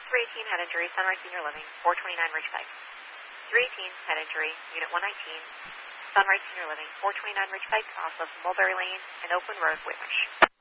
318, head injury, Sunrise Senior Living, 429 Ridge Pike. 318, head injury, Unit 119, Sunrise Senior Living, 429 Ridge Pike, off of Mulberry Lane and Oakland Road, Whitmarsh.